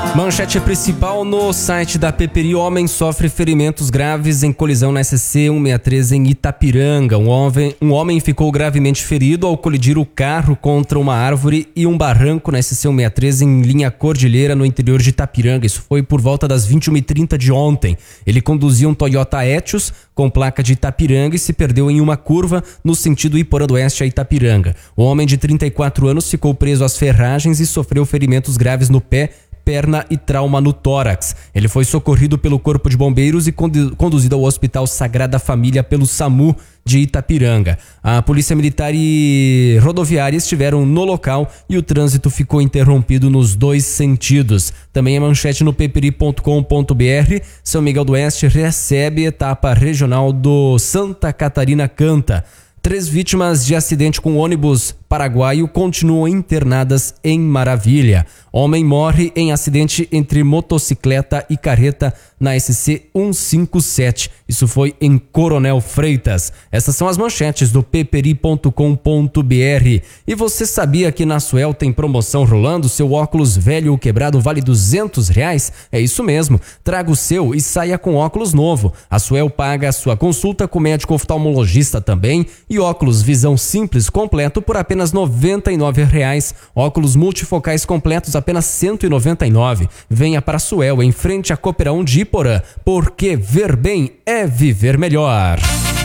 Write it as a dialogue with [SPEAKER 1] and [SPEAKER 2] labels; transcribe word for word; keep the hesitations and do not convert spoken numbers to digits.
[SPEAKER 1] Manchete principal no site da Peperi: homem sofre ferimentos graves em colisão na S C cento e sessenta e três em Itapiranga. Um homem, um homem ficou gravemente ferido ao colidir o carro contra uma árvore e um barranco na S C cento e sessenta e três em linha Cordilheira, no interior de Itapiranga. Isso foi por volta das vinte e uma e trinta de ontem. Ele conduzia um Toyota Etios com placa de Itapiranga e se perdeu em uma curva no sentido Iporã do Oeste a Itapiranga. O homem de trinta e quatro anos ficou preso às ferragens e sofreu ferimentos graves no pé, perna e trauma no tórax. Ele foi socorrido pelo Corpo de Bombeiros e conduzido ao Hospital Sagrada Família pelo SAMU de Itapiranga. A Polícia Militar e Rodoviária estiveram no local e o trânsito ficou interrompido nos dois sentidos. Também é manchete no peperi ponto com ponto br. São Miguel do Oeste recebe etapa regional do Santa Catarina Canta. Três vítimas de acidente com ônibus paraguaio continuam internadas em Maravilha. Homem morre em acidente entre motocicleta e carreta na S C cento e cinquenta e sete. Isso foi em Coronel Freitas. Essas são as manchetes do peperi ponto com ponto br. E você sabia que na Suel tem promoção rolando? Seu óculos velho ou quebrado vale duzentos reais? É isso mesmo. Traga o seu e saia com óculos novo. A Suel paga a sua consulta com médico oftalmologista também. E óculos visão simples completo por apenas noventa e nove reais. Óculos multifocais completos apenas cento e noventa e nove. Venha para a Suel, em frente à Cooperão de Iporã, porque ver bem é viver melhor.